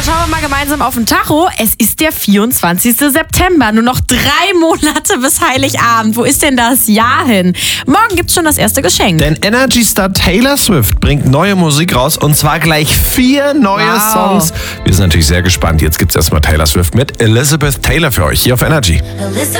schauen wir mal gemeinsam auf den Tacho. Es ist der 24. September. Nur noch 3 Monate bis Heiligabend. Wo ist denn das Jahr hin? Morgen gibt's schon das erste Geschenk. Denn Energy-Star Taylor Swift bringt neue Musik raus und zwar gleich 4 neue Songs. Wir sind natürlich sehr gespannt. Jetzt gibt's erstmal Taylor Swift mit Elizabeth Taylor für euch hier auf Energy.